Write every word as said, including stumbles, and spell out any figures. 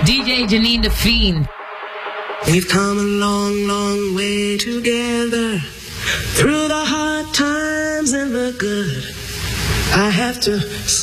D J Janine the Fiend. We've come a long, long way together, through the hard times and the good. I have to